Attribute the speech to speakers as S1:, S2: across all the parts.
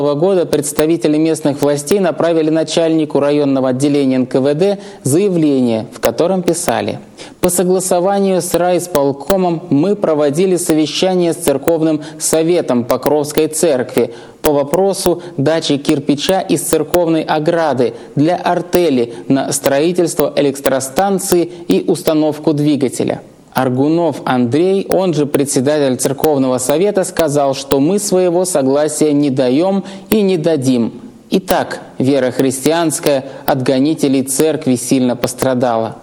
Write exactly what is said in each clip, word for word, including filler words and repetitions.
S1: года представители местных властей направили начальнику районного отделения эн ка вэ дэ заявление, в котором писали: «По согласованию с райисполкомом мы проводили совещание с церковным советом Покровской церкви по вопросу дачи кирпича из церковной ограды для артели на строительство электростанции и установку двигателя». Аргунов Андрей, он же председатель церковного совета, сказал, что мы своего согласия не даем и не дадим. Итак, вера христианская от гонителей церкви сильно пострадала.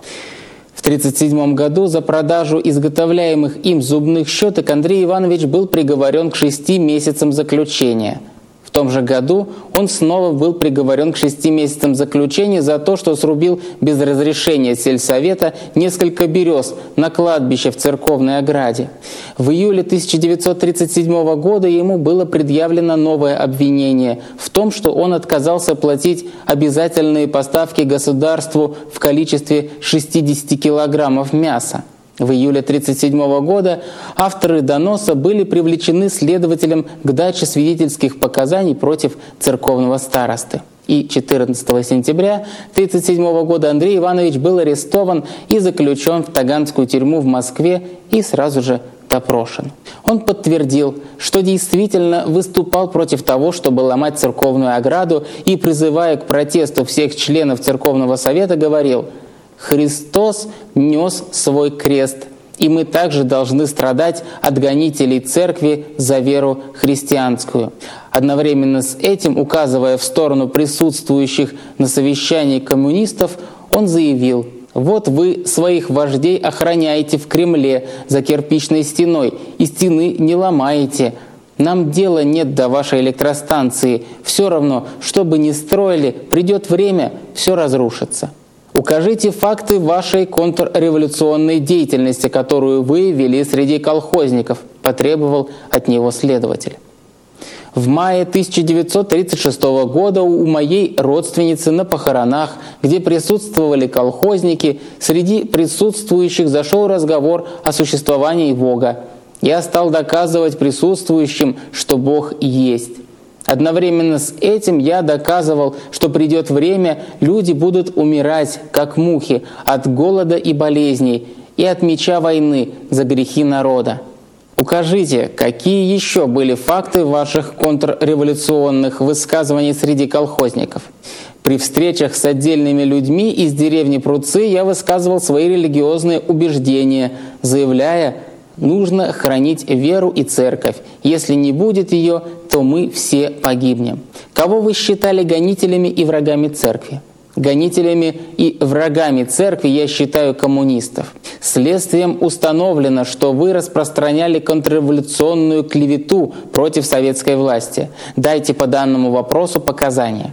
S1: В тысяча девятьсот тридцать седьмом году за продажу изготовляемых им зубных щеток Андрей Иванович был приговорен к шести месяцам заключения. В том же году он снова был приговорен к шести месяцам заключения за то, что срубил без разрешения сельсовета несколько берез на кладбище в церковной ограде. В июле тысяча девятьсот тридцать седьмого года ему было предъявлено новое обвинение в том, что он отказался платить обязательные поставки государству в количестве шестидесяти килограммов мяса. В июле тысяча девятьсот тридцать седьмого года авторы доноса были привлечены следователем к даче свидетельских показаний против церковного старосты. И четырнадцатого сентября тысяча девятьсот тридцать седьмого года Андрей Иванович был арестован и заключен в Таганскую тюрьму в Москве и сразу же допрошен. Он подтвердил, что действительно выступал против того, чтобы ломать церковную ограду, и, призывая к протесту всех членов церковного совета, говорил: «Христос нес свой крест, и мы также должны страдать от гонителей церкви за веру христианскую». Одновременно с этим, указывая в сторону присутствующих на совещании коммунистов, он заявил: «Вот вы своих вождей охраняете в Кремле за кирпичной стеной, и стены не ломаете. Нам дела нет до вашей электростанции. Все равно, что бы ни строили, придет время, все разрушится. Укажите факты вашей контрреволюционной деятельности, которую вы вели среди колхозников», — потребовал от него следователь. В мае тысяча девятьсот тридцать шестого года у моей родственницы на похоронах, где присутствовали колхозники, среди присутствующих зашел разговор о существовании Бога. Я стал доказывать присутствующим, что Бог есть. Одновременно с этим я доказывал, что придет время, люди будут умирать, как мухи, от голода и болезней, и от меча войны за грехи народа. Укажите, какие еще были факты ваших контрреволюционных высказываний среди колхозников? При встречах с отдельными людьми из деревни Пруцы я высказывал свои религиозные убеждения, заявляя: нужно хранить веру и церковь. Если не будет ее, то мы все погибнем. Кого вы считали гонителями и врагами церкви? Гонителями и врагами церкви я считаю коммунистов. Следствием установлено, что вы распространяли контрреволюционную клевету против советской власти. Дайте по данному вопросу показания.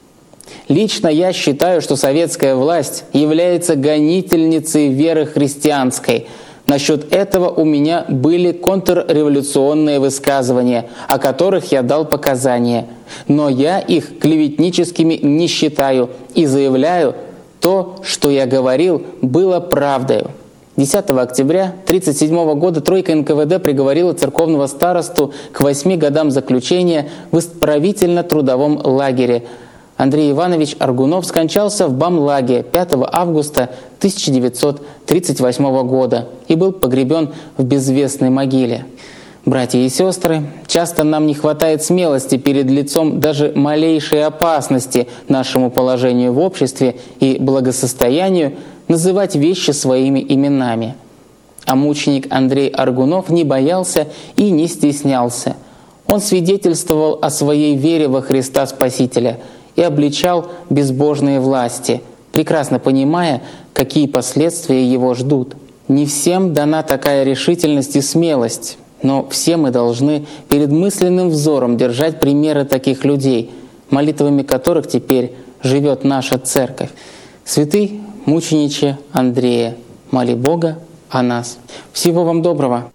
S1: Лично я считаю, что советская власть является гонительницей веры христианской. Насчет этого у меня были контрреволюционные высказывания, о которых я дал показания. Но я их клеветническими не считаю и заявляю, то, что я говорил, было правдой. десятого октября тысяча девятьсот тридцать седьмого года тройка эн ка вэ дэ приговорила церковного старосту к восьми годам заключения в исправительно-трудовом лагере. Андрей Иванович Аргунов скончался в Бамлаге пятого августа тысяча девятьсот тридцать восьмого года и был погребен в безвестной могиле. Братья и сестры, часто нам не хватает смелости перед лицом даже малейшей опасности нашему положению в обществе и благосостоянию называть вещи своими именами. А мученик Андрей Аргунов не боялся и не стеснялся. Он свидетельствовал о своей вере во Христа Спасителя и обличал безбожные власти, прекрасно понимая, какие последствия его ждут. Не всем дана такая решительность и смелость, но все мы должны перед мысленным взором держать примеры таких людей, молитвами которых теперь живет наша церковь. Святый мучениче Андрея, моли Бога о нас. Всего вам доброго!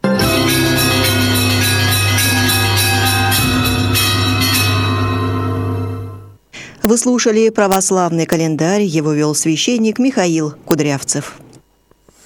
S2: Вы слушали православный календарь, его вел священник Михаил Кудрявцев.